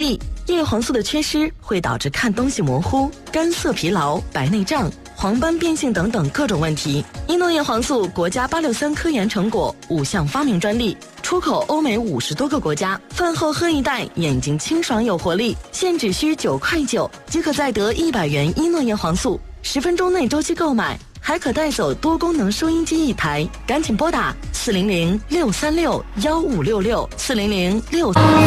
利。叶黄素的缺失会导致看东西模糊、干涩疲劳、白内障、黄斑变性等等各种问题。伊诺叶黄素国家863科研成果，5项发明专利，出口欧美50多个国家。饭后喝一袋，眼睛清爽有活力，现只需9块9即可再得100元伊诺叶黄素，10分钟内周期购买，还可带走多功能收音机1台。赶紧拨打400-636-1566，400-6。